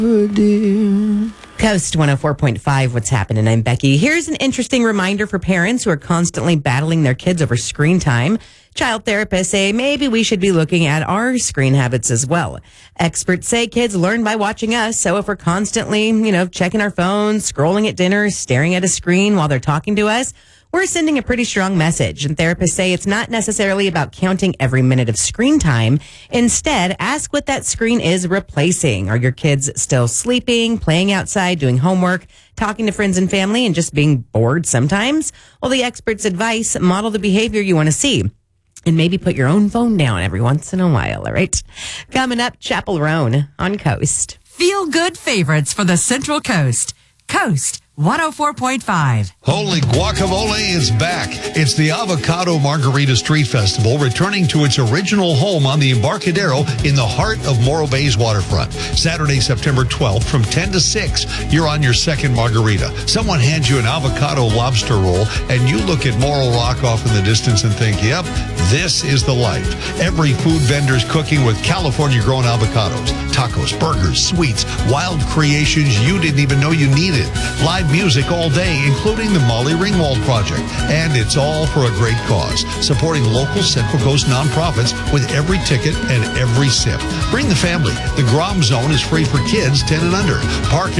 Oh, dear. Coast 104.5, what's happening? I'm Becky. Here's an interesting reminder for parents who are constantly battling their kids over screen time. Child therapists say maybe we should be looking at our screen habits as well. Experts say kids learn by watching us, so if we're constantly, checking our phones, scrolling at dinner, staring at a screen while they're talking to us, we're sending a pretty strong message. And therapists say it's not necessarily about counting every minute of screen time. Instead, ask what that screen is replacing. Are your kids still sleeping, playing outside, doing homework, talking to friends and family, and just being bored sometimes? Well, the experts' advice, model the behavior you want to see. And maybe put your own phone down every once in a while, all right? Coming up, Chapel Roan on Coast. Feel good favorites for the Central Coast. Coast 104.5. Holy guacamole is back. It's the Avocado Margarita Street Festival returning to its original home on the Embarcadero in the heart of Morro Bay's waterfront. Saturday, September 12th from 10 to 6, you're on your second margarita. Someone hands you an avocado lobster roll and you look at Morro Rock off in the distance and think, yep, this is the life. Every food vendor's cooking with California-grown avocados, tacos, burgers, sweets, wild creations you didn't even know you needed. Live music all day, including the Molly Ringwald Project. And it's all for a great cause, supporting local Central Coast nonprofits with every ticket and every sip. Bring the family. The Grom Zone is free for kids 10 and under. Park